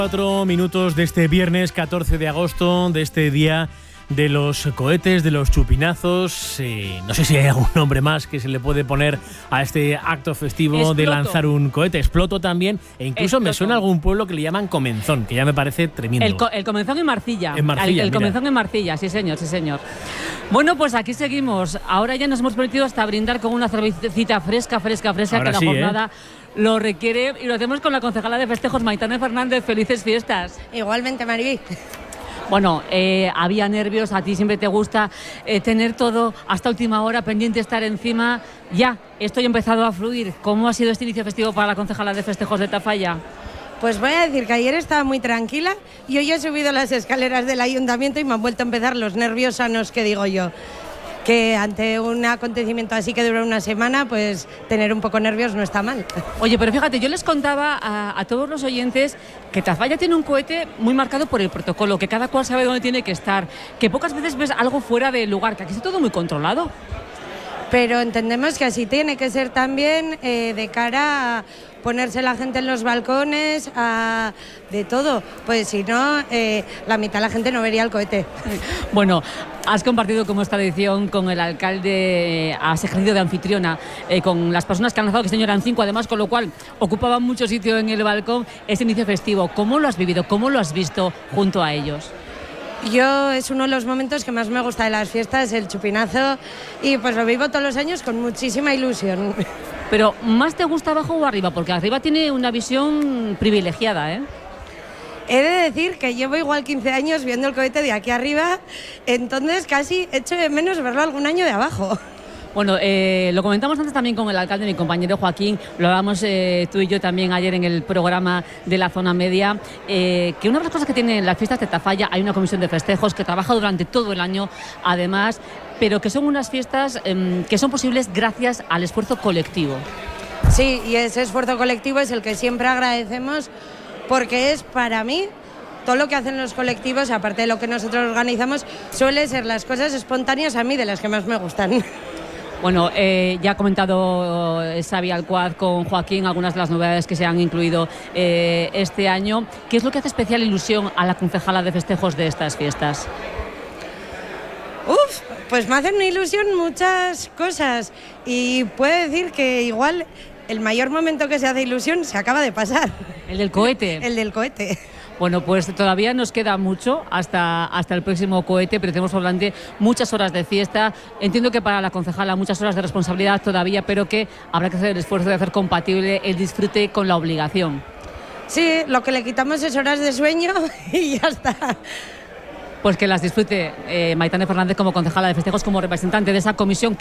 4 minutos de este viernes 14 de agosto, de este día de los cohetes, de los chupinazos. No sé si hay algún nombre más que se le puede poner a este acto festivo. Exploto. De lanzar un cohete. Exploto también, e incluso Exploto. Me suena a algún pueblo que le llaman Comenzón, que ya me parece tremendo. El Comenzón en Marcilla. En Marcilla, el Comenzón en Marcilla, sí señor, sí señor. Bueno, pues aquí seguimos. Ahora ya nos hemos permitido hasta brindar con una cervecita fresca, ahora que sí, la jornada lo requiere, y lo hacemos con la concejala de festejos, Maitane Fernández. Felices fiestas. Igualmente, Maribí. Bueno, había nervios, a ti siempre te gusta tener todo hasta última hora, pendiente, estar encima. Ya, esto ya ha empezado a fluir. ¿Cómo ha sido este inicio festivo para la concejala de festejos de Tafalla? Pues voy a decir que ayer estaba muy tranquila y hoy he subido las escaleras del ayuntamiento y me han vuelto a empezar los nervios sanos, que digo yo. Que ante un acontecimiento así que dura una semana, pues tener un poco nervios no está mal. Oye, pero fíjate, yo les contaba a todos los oyentes que Tafalla tiene un cohete muy marcado por el protocolo, que cada cual sabe dónde tiene que estar, que pocas veces ves algo fuera de lugar, que aquí está todo muy controlado. Pero entendemos que así tiene que ser también de cara a ponerse la gente en los balcones, de todo. Pues si no, la mitad de la gente no vería el cohete. Bueno, has compartido como esta edición con el alcalde, has ejercido de anfitriona, con las personas que han lanzado, que este año eran 5 además, con lo cual ocupaban mucho sitio en el balcón, ese inicio festivo. ¿Cómo lo has vivido? ¿Cómo lo has visto junto a ellos? Yo es uno de los momentos que más me gusta de las fiestas, el chupinazo, y pues lo vivo todos los años con muchísima ilusión. Pero ¿más te gusta abajo o arriba? Porque arriba tiene una visión privilegiada, ¿eh? He de decir que llevo igual 15 años viendo el cohete de aquí arriba, entonces casi echo de menos verlo algún año de abajo. Bueno, lo comentamos antes también con el alcalde, mi compañero Joaquín, lo hablábamos tú y yo también ayer en el programa de la Zona Media, que una de las cosas que tienen las fiestas de Tafalla, hay una comisión de festejos que trabaja durante todo el año, además, pero que son unas fiestas que son posibles gracias al esfuerzo colectivo. Sí, y ese esfuerzo colectivo es el que siempre agradecemos, porque es, para mí, todo lo que hacen los colectivos, aparte de lo que nosotros organizamos, suele ser las cosas espontáneas, a mí de las que más me gustan. Bueno, ya ha comentado Xavi Alcuaz con Joaquín algunas de las novedades que se han incluido este año. ¿Qué es lo que hace especial ilusión a la concejala de festejos de estas fiestas? Pues me hacen una ilusión muchas cosas, y puedo decir que igual el mayor momento que se hace ilusión se acaba de pasar. ¿El del cohete? El del cohete. Bueno, pues todavía nos queda mucho hasta el próximo cohete, pero tenemos por delante muchas horas de fiesta. Entiendo que para la concejala muchas horas de responsabilidad todavía, pero que habrá que hacer el esfuerzo de hacer compatible el disfrute con la obligación. Sí, lo que le quitamos es horas de sueño y ya está. Pues que las disfrute Maitane Fernández como concejala de festejos, como representante de esa comisión.